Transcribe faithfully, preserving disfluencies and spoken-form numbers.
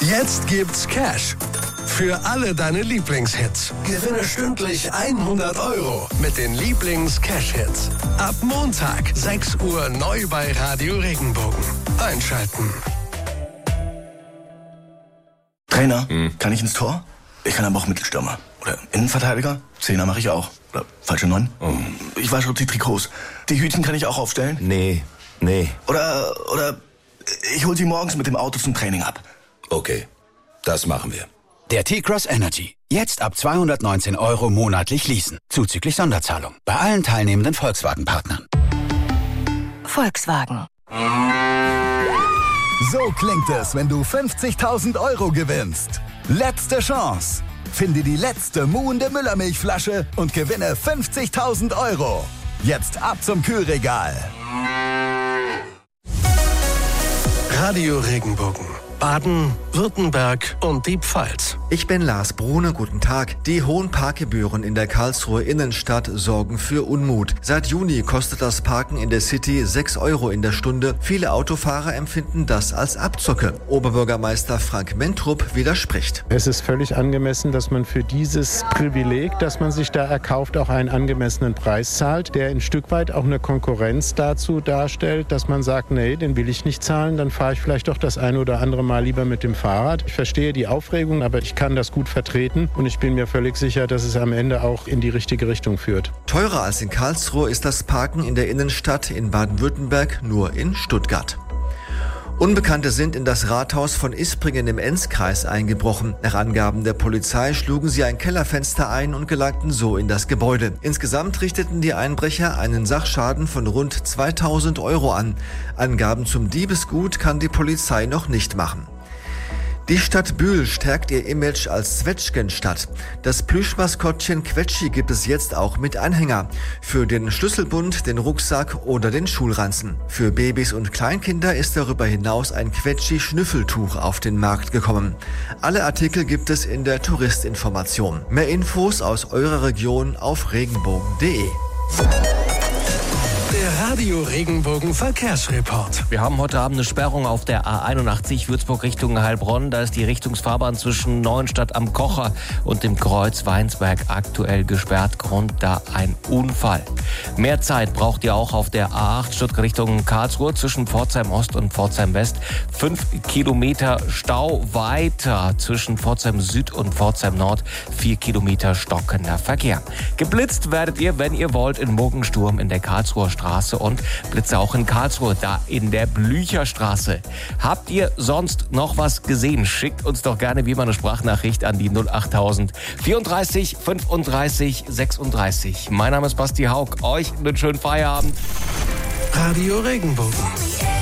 Jetzt gibt's Cash für alle deine Lieblingshits. Gewinne stündlich hundert Euro mit den Lieblings-Cash-Hits. Ab Montag, sechs Uhr, neu bei Radio Regenbogen. Einschalten. Trainer, hm. kann ich ins Tor? Ich kann aber auch Mittelstürmer. Oder Innenverteidiger? Zehner mache ich auch. Oder falsche Neun? Oh. Ich wasche die Trikots. Die Hütchen kann ich auch aufstellen? Nee, nee. Oder, oder ich hol sie morgens mit dem Auto zum Training ab. Okay, das machen wir. Der T-Cross Energy. Jetzt ab zweihundertneunzehn Euro monatlich leasen. Zuzüglich Sonderzahlung. Bei allen teilnehmenden Volkswagen-Partnern. Volkswagen. So klingt es, wenn du fünfzigtausend Euro gewinnst. Letzte Chance. Finde die letzte muhende Müllermilchflasche und gewinne fünfzigtausend Euro. Jetzt ab zum Kühlregal. Radio Regenbogen. Baden, Württemberg und die Pfalz. Ich bin Lars Brune, guten Tag. Die hohen Parkgebühren in der Karlsruher Innenstadt sorgen für Unmut. Seit Juni kostet das Parken in der City sechs Euro in der Stunde. Viele Autofahrer empfinden das als Abzocke. Oberbürgermeister Frank Mentrup widerspricht. Es ist völlig angemessen, dass man für dieses Privileg, das man sich da erkauft, auch einen angemessenen Preis zahlt, der ein Stück weit auch eine Konkurrenz dazu darstellt, dass man sagt, nee, den will ich nicht zahlen, dann fahre ich vielleicht doch das eine oder andere Mal lieber mit dem Fahrrad. Ich verstehe die Aufregung, aber ich kann das gut vertreten und ich bin mir völlig sicher, dass es am Ende auch in die richtige Richtung führt. Teurer als in Karlsruhe ist das Parken in der Innenstadt in Baden-Württemberg nur in Stuttgart. Unbekannte sind in das Rathaus von Ispringen im Enzkreis eingebrochen. Nach Angaben der Polizei schlugen sie ein Kellerfenster ein und gelangten so in das Gebäude. Insgesamt richteten die Einbrecher einen Sachschaden von rund zweitausend Euro an. Angaben zum Diebesgut kann die Polizei noch nicht machen. Die Stadt Bühl stärkt ihr Image als Zwetschgenstadt. Das Plüschmaskottchen Quetschi gibt es jetzt auch mit Anhänger. Für den Schlüsselbund, den Rucksack oder den Schulranzen. Für Babys und Kleinkinder ist darüber hinaus ein Quetschi-Schnüffeltuch auf den Markt gekommen. Alle Artikel gibt es in der Touristinformation. Mehr Infos aus eurer Region auf regenbogen punkt de. Der Radio Regenbogen Verkehrsreport. Wir haben heute Abend eine Sperrung auf der A einundachtzig Würzburg Richtung Heilbronn. Da ist die Richtungsfahrbahn zwischen Neuenstadt am Kocher und dem Kreuz Weinsberg aktuell gesperrt. Grund da ein Unfall. Mehr Zeit braucht ihr auch auf der A acht Stuttgart Richtung Karlsruhe zwischen Pforzheim Ost und Pforzheim West. Fünf Kilometer Stau weiter zwischen Pforzheim Süd und Pforzheim Nord. Vier Kilometer stockender Verkehr. Geblitzt werdet ihr, wenn ihr wollt, in Muggensturm in der Karlsruher Straße und Blitze auch in Karlsruhe, da in der Blücherstraße. Habt ihr sonst noch was gesehen? Schickt uns doch gerne wie immer eine Sprachnachricht an die null achttausend vierunddreißig fünfunddreißig sechsunddreißig. Mein Name ist Basti Haug. Euch einen schönen Feierabend. Radio Regenbogen.